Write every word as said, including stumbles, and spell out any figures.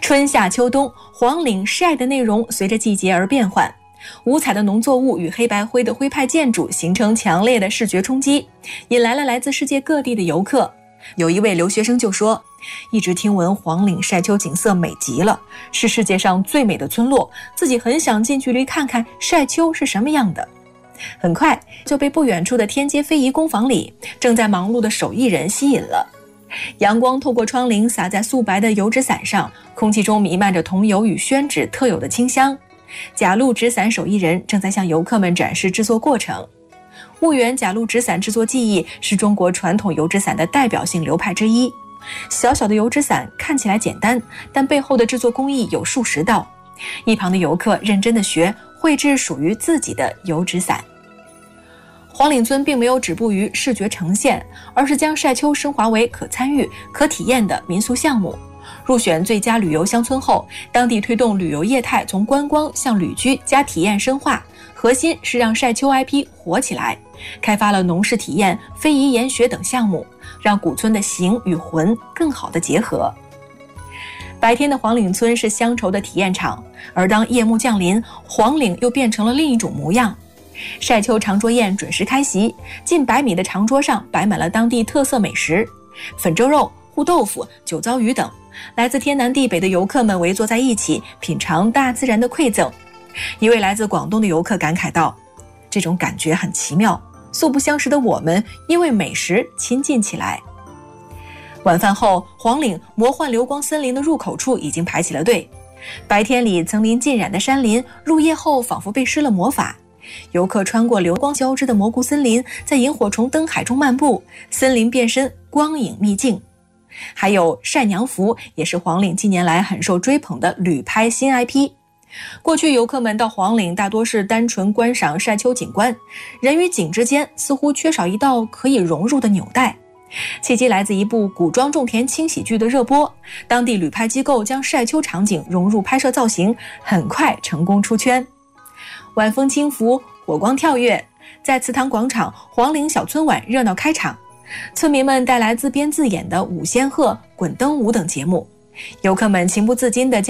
春夏秋冬，黄岭晒的内容随着季节而变换，五彩的农作物与黑白灰的徽派建筑形成强烈的视觉冲击，引来了来自世界各地的游客。有一位留学生就说，一直听闻黄岭晒秋景色美极了，是世界上最美的村落，自己很想近距离看看晒秋是什么样的。很快就被不远处的天街非遗工坊里正在忙碌的手艺人吸引了。阳光透过窗棂洒在素白的油纸伞上，空气中弥漫着桐油与宣纸特有的清香。甲路纸伞手艺人正在向游客们展示制作过程。婺源甲路纸伞制作技艺是中国传统油纸伞的代表性流派之一。小小的油纸伞看起来简单，但背后的制作工艺有数十道。一旁的游客认真地学，绘制属于自己的油纸伞。黄岭村并没有止步于视觉呈现，而是将晒秋升华为可参与、可体验的民俗项目。入选最佳旅游乡村后，当地推动旅游业态从观光向旅居加体验深化，核心是让晒秋 I P 火起来，开发了农事体验、非遗研学等项目，让古村的形与魂更好地结合。白天的黄岭村是乡愁的体验场，而当夜幕降临，黄岭又变成了另一种模样。晒秋长桌宴准时开席，近百米的长桌上摆满了当地特色美食，粉蒸肉、糊豆腐、酒糟鱼等。来自天南地北的游客们围坐在一起，品尝大自然的馈赠。一位来自广东的游客感慨道，这种感觉很奇妙，素不相识的我们因为美食亲近起来。晚饭后，黄岭魔幻流光森林的入口处已经排起了队。白天里层林尽染的山林，入夜后仿佛被施了魔法。游客穿过流光交织的蘑菇森林，在萤火虫灯海中漫步，森林变身光影秘境。还有晒娘服，也是黄岭近年来很受追捧的旅拍新 I P。 过去游客们到黄岭大多是单纯观赏晒秋景观，人与景之间似乎缺少一道可以融入的纽带。契机来自一部古装种田轻喜剧的热播，当地旅拍机构将晒秋场景融入拍摄造型，很快成功出圈。晚风轻拂，火光跳跃，在祠堂广场，黄岭小村晚热闹开场。村民们带来自编自演的五仙鹤、滚灯舞等节目，游客们情不自禁地